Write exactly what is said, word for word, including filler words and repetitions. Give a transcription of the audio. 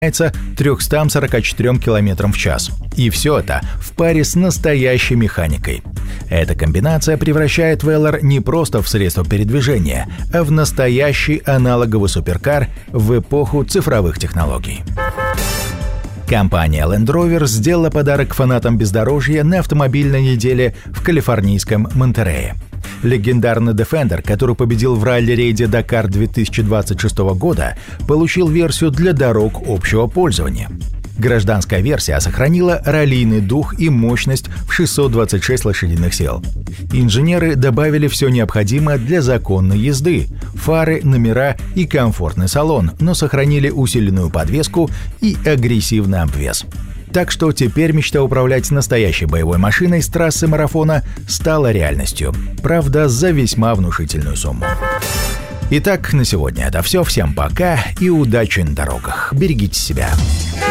триста сорок четыре км в час. И все это в паре с настоящей механикой. Эта комбинация превращает Velar не просто в средство передвижения, а в настоящий аналоговый суперкар в эпоху цифровых технологий. Компания Land Rover сделала подарок фанатам бездорожья на автомобильной неделе в калифорнийском Монтерее. Легендарный Defender, который победил в ралли-рейде Dakar две тысячи двадцать шестого года, получил версию для дорог общего пользования. Гражданская версия сохранила раллийный дух и мощность в шестьсот двадцать шесть лошадиных сил. Инженеры добавили все необходимое для законной езды – фары, номера и комфортный салон, но сохранили усиленную подвеску и агрессивный обвес. Так что теперь мечта управлять настоящей боевой машиной с трассы марафона стала реальностью. Правда, за весьма внушительную сумму. Итак, на сегодня это все. Всем пока и удачи на дорогах. Берегите себя.